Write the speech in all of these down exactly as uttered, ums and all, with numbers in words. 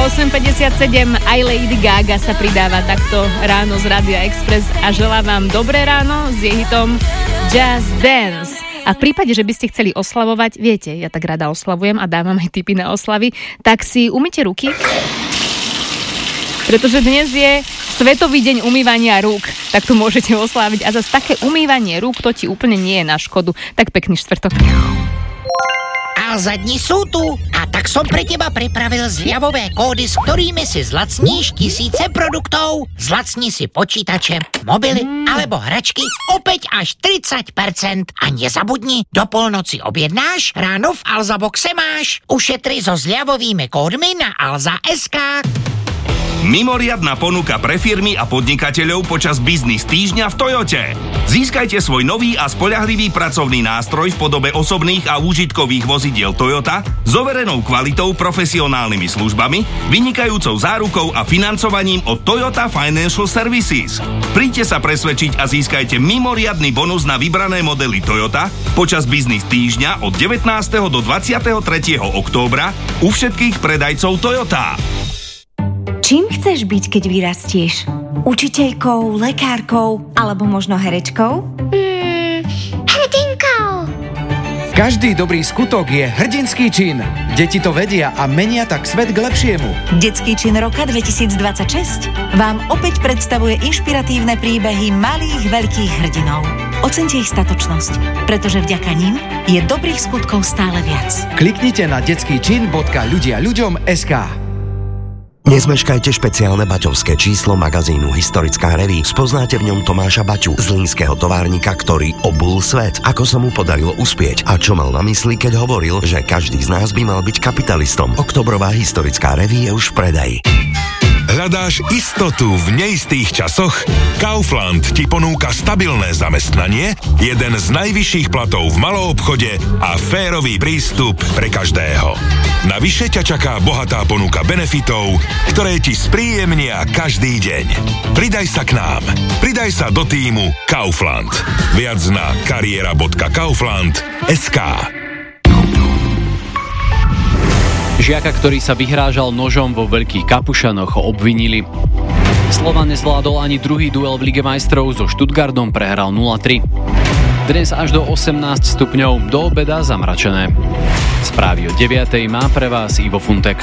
osem päťdesiatsedem aj Lady Gaga sa pridáva takto ráno z Rádia Express a želá vám dobré ráno s jej hitom Just Dance. A v prípade, že by ste chceli oslavovať, viete, ja tak rada oslavujem a dávam aj tipy na oslavy, tak si umyte ruky, pretože dnes je Svetový deň umývania rúk, tak tu môžete osláviť. A zase také umývanie rúk, to ti úplne nie je na škodu. Tak pekný štvrtok. Alza, dni sú tu a tak som pre teba pripravil zľavové kódy, s ktorými si zlacníš tisíce produktov. Zlacni si počítače, mobily alebo hračky opäť až tridsať percent. A nezabudni, do polnoci objednáš, ráno v Alza boxe máš. Ušetri so zľavovými kódmi na alza bodka es ká. Mimoriadna ponuka pre firmy a podnikateľov počas biznis týždňa v Toyote. Získajte svoj nový a spoľahlivý pracovný nástroj v podobe osobných a úžitkových vozidiel Toyota s overenou kvalitou, profesionálnymi službami, vynikajúcou zárukou a financovaním od Toyota Financial Services. Príďte sa presvedčiť a získajte mimoriadny bonus na vybrané modely Toyota počas biznis týždňa od devätnásteho do dvadsiateho tretieho októbra u všetkých predajcov Toyota. Čím chceš byť, keď vyrastieš? Učiteľkou, lekárkou alebo možno herečkou? Hmm, hrdinkou. Každý dobrý skutok je hrdinský čin. Deti to vedia a menia tak svet k lepšiemu. Detský čin roka dvetisícdvadsaťšesť vám opäť predstavuje inšpiratívne príbehy malých veľkých hrdinov. Oceňte ich statočnosť, pretože vďaka nim je dobrých skutkov stále viac. Kliknite na detský čin bodka ľudia ľuďom bodka es ká. Nezmeškajte špeciálne baťovské číslo magazínu Historická reví. Spoznáte v ňom Tomáša Baťu, zlínskeho továrnika, ktorý obul svet. Ako sa mu podarilo uspieť a čo mal na mysli, keď hovoril, že každý z nás by mal byť kapitalistom. Oktobrová Historická reví je už v predaji. Hľadáš istotu v neistých časoch? Kaufland ti ponúka stabilné zamestnanie, jeden z najvyšších platov v maloobchode a férový prístup pre každého. Navyše ťa čaká bohatá ponuka benefitov, ktoré ti spríjemnia každý deň. Pridaj sa k nám. Pridaj sa do tímu Kaufland. Viac na kariéra bodka kaufland bodka es ká. Žiaka, ktorý sa vyhrážal nožom vo Veľkých Kapušanoch, obvinili. Slovan nezvládol ani druhý duel v Lige majstrov, so Stuttgartom prehral nula tri. Dnes až do osemnásť stupňov, do obeda zamračené. Správy o deviatej má pre vás Ivo Funtek.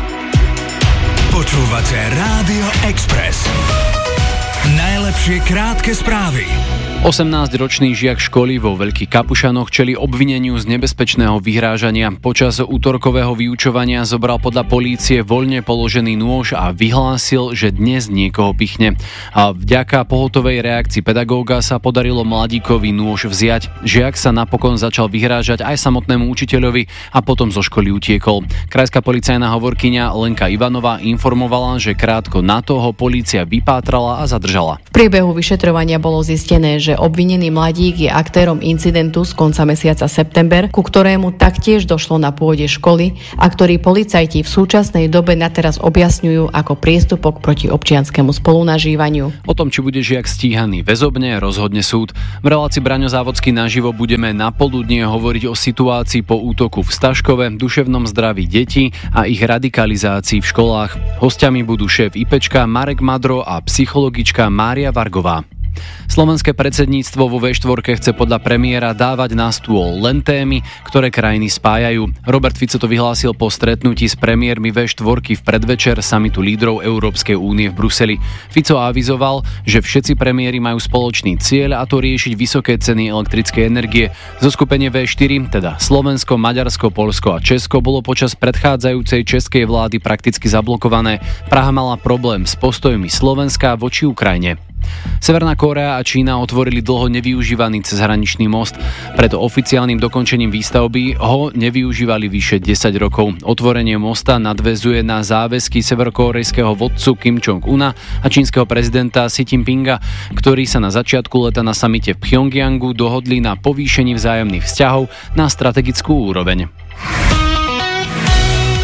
Počúvate Rádio Express. Najlepšie krátke správy. osemnásťročný žiak školy vo Veľkých Kapušanoch čelí obvineniu z nebezpečného vyhrážania. Počas útorkového vyučovania zobral podľa polície voľne položený nôž a vyhlásil, že dnes niekoho pichne. A vďaka pohotovej reakcii pedagóga sa podarilo mladíkovi nôž vziať. Žiak sa napokon začal vyhrážať aj samotnému učiteľovi a potom zo školy utiekol. Krajská policajná hovorkyňa Lenka Ivanová informovala, že krátko na to ho polícia vypátrala a zadržala. V priebehu vyšetrovania bolo zistené, že obvinený mladík je aktérom incidentu z konca mesiaca september, ku ktorému taktiež došlo na pôde školy a ktorý policajti v súčasnej dobe nateraz objasňujú ako priestupok proti občianskemu spolunažívaniu. O tom, či bude žiak stíhaný väzobne, rozhodne súd. V relácii Braňo Závodský naživo budeme na poludnie hovoriť o situácii po útoku v Staškove, duševnom zdraví detí a ich radikalizácii v školách. Hostiami budú šéf IPčka Marek Madro a psychologička Mária Vargová. Slovenské predsedníctvo vo vé štyri chce podľa premiéra dávať na stôl len témy, ktoré krajiny spájajú. Robert Fico to vyhlásil po stretnutí s premiérmi vé štyri v predvečer samitu lídrov Európskej únie v Bruseli. Fico avizoval, že všetci premiéri majú spoločný cieľ, a to riešiť vysoké ceny elektrickej energie. Zoskupenie vé štyri, teda Slovensko, Maďarsko, Poľsko a Česko, bolo počas predchádzajúcej českej vlády prakticky zablokované. Praha mala problém s postojmi Slovenska voči Ukrajine. Severná Kórea a Čína otvorili dlho nevyužívaný cezhraničný most. Pred oficiálnym dokončením výstavby ho nevyužívali vyše desať rokov. Otvorenie mosta nadväzuje na záväzky severokórejského vodcu Kim Jong-una a čínskeho prezidenta Xi Jinpinga, ktorí sa na začiatku leta na samite v Pchjongjangu dohodli na povýšení vzájomných vzťahov na strategickú úroveň.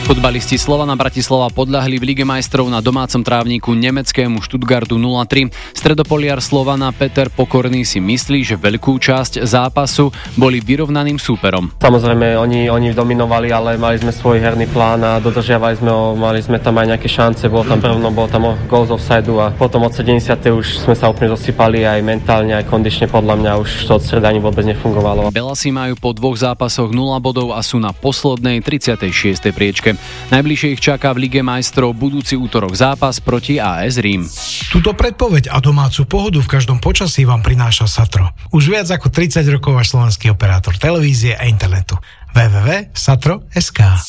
Futbalisti Slovana Bratislava podľahli v Lige majstrov na domácom trávniku nemeckému Stuttgartu nula tri. Stredopoliar Slovana Peter Pokorný si myslí, že veľkú časť zápasu boli vyrovnaným súperom. Samozrejme, oni, oni dominovali, ale mali sme svoj herný plán a dodržiavali sme ho, mali sme tam aj nejaké šance, bolo tam prvno, bolo tam gól z offsideu a potom od sedemdesiatej už sme sa úplne zosypali aj mentálne, aj kondične, podľa mňa už to od stredania vôbec nefungovalo. Belasi majú po dvoch zápasoch nula bodov a sú na poslednej tridsiatej šiestej priečke. Najbližšie ich čaká v Lige majstrov budúci útorok zápas proti á es Rím. Túto predpoveď a domácu pohodu v každom počasí vám prináša Satro. Už viac ako tridsať rokov váš slovenský operátor televízie a internetu. w w w bodka satro bodka es ká.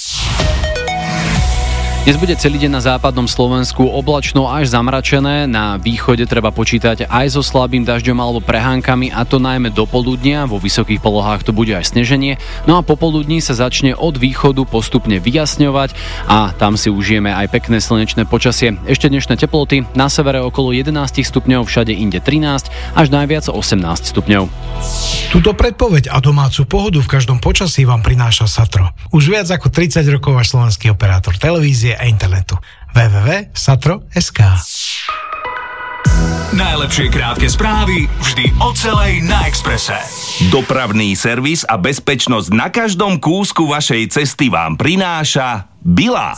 Dnes bude celý deň na západnom Slovensku oblačno až zamračené, na východe treba počítať aj so slabým dažďom alebo prehánkami, a to najmä do poludnia, vo vysokých polohách to bude aj sneženie, no a popoludní sa začne od východu postupne vyjasňovať a tam si užijeme aj pekné slnečné počasie. Ešte dnešné teploty, na severe okolo jedenásť stupňov, všade inde trinásť, až najviac osemnásť stupňov. Túto predpoveď a domácu pohodu v každom počasí vám prináša Satro. Už viac ako tridsať rokov váš slovenský operátor televízie a internetu. w w w bodka satro bodka es ká. Najlepšie krátke správy vždy o celej na Expresse. Dopravný servis a bezpečnosť na každom kúsku vašej cesty vám prináša Bila.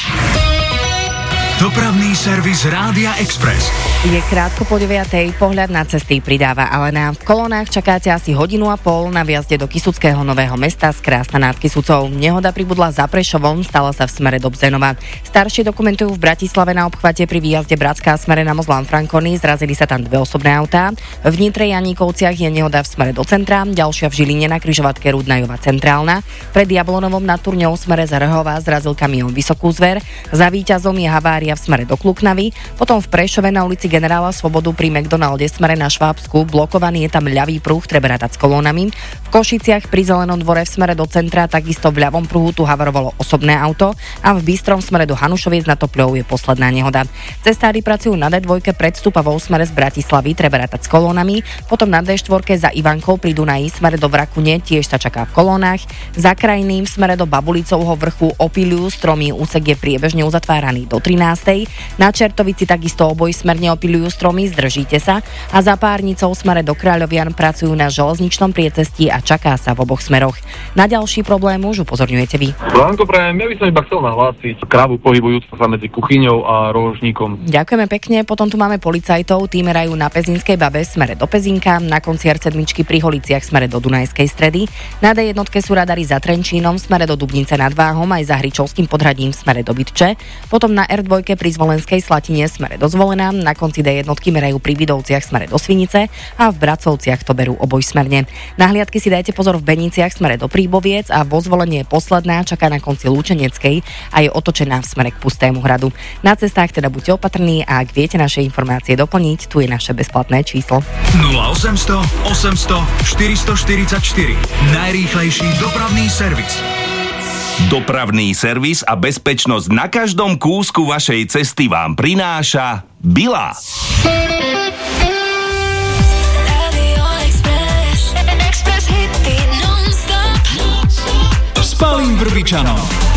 Dopravný servis Rádia Express. Je krátko po deviatej, pohľad na cesty pridáva Alena. V kolónach čakáte asi hodinu a pol na vjazde do Kysuckého Nového Mesta z Krásna nad Kysucou. Nehoda pribudla za Prešovom, stala sa v smere do Bzenova. Staršie dokumentujú v Bratislave na obchvate pri výjazde Bratská smere na most Lanfranconi, zrazili sa tam dve osobné autá. V Nitre Janíkovciach je nehoda v smere do centra, ďalšia v Žiline na križovatke Rudnajova Centrálna. Pred Jablonovom nad Turňou v smere za Rhová zrazil kamión Vysokú Zver. Za Víťazom je havária v smere do Kluknavy, potom v Prešove na ulici Generála Svobodu pri McDonalde smere na Švábsku, blokovaný je tam ľavý pruh, treba rátať s kolónami. V Košiciach pri Zelenom dvore v smere do centra takisto v ľavom pruhu tu havarovalo osobné auto a v Bystrom smere do Hanušoviec nad Topľou je posledná nehoda. Cestári pracujú na dé dva pred Stupavou smere z Bratislavy, treba rátať s kolónami, potom na dé štyri za Ivankou pri Dunaji smere do Vrakune tiež sa čaká v kolónach. Za Krajným smere do Babulicovho vrchu Opiliu stromý úsek je priebežne uzatváraný do trinástej. Na Čertovici takisto oboj smerne opiľujú stromy, zdržíte sa, a za Párnicou smere do Kráľovian pracujú na železničnom priecestí a čaká sa v oboch smeroch. Na ďalší problém už upozorňujete vy. Ránko prajem, ja by som iba chcel nahlásiť krávu pohybujúcu sa medzi kuchyňou a rožníkom. Ďakujeme pekne, potom tu máme policajtov, tí merajú na Pezínskej Babe smere do Pezínka, na konci er sedem pri Holiciach smere do Dunajskej Stredy, na dé jedna sú radary za Trenčínom smere do Dubnice nad Váhom aj za Hričovským Podhradím smere do Bytče, potom na er dva pri Zvolenskej Slatine smere do Zvolena, na konci dé jedna merajú pri Vidovciach smere do Svinice a v Bracovciach to berú oboj smerne. Na hliadky si dajte pozor v Beniciach smere do Príboviec a vo Zvolenie je posledná, čaká na konci Lúčeneckej a je otočená v smere k Pustému hradu. Na cestách teda buďte opatrní a ak viete naše informácie doplniť, tu je naše bezplatné číslo. nula osemsto osemsto štyristoštyridsaťštyri. Najrýchlejší dopravný servis. Dopravný servis a bezpečnosť na každom kúsku vašej cesty vám prináša Bila. S Palým Vrbičanom.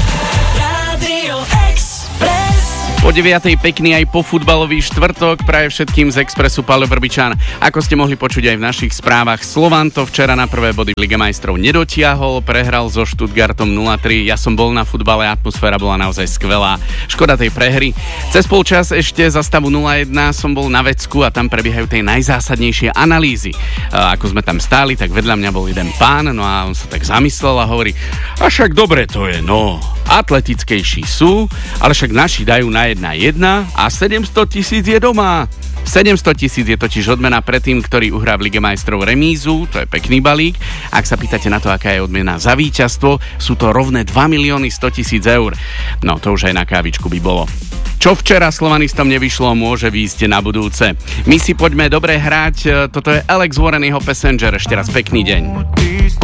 O deviatej pekný aj pofutbalový štvrtok praje všetkým z Expressu Paľo Vrbičan. Ako ste mohli počuť aj v našich správach, Slovan to včera na prvé body v Lige majstrov nedotiahol, prehral so Stuttgartom nula tri. Ja som bol na futbale, atmosféra bola naozaj skvelá. Škoda tej prehry. Cez polčas ešte za stavu nula jedna som bol na vecku a tam prebiehajú tie najzásadnejšie analýzy. A ako sme tam stáli, tak vedľa mňa bol jeden pán, no a on sa tak zamyslel a hovorí: a však dobre to je, no. Atletickejší sú, ale však naši dajú na jedna jedna a sedemsto tisíc je doma. sedemsto tisíc je totiž odmena pre tým, ktorý uhrá v Lige majstrov remízu, to je pekný balík. Ak sa pýtate na to, aká je odmena za víťazstvo, sú to rovné dva milióny sto tisíc eur. No to už aj na kávičku by bolo. Čo včera slovanistom nevyšlo, môže výjsť na budúce. My si poďme dobre hrať, toto je Alex Warren, jeho Passenger, ešte raz pekný deň.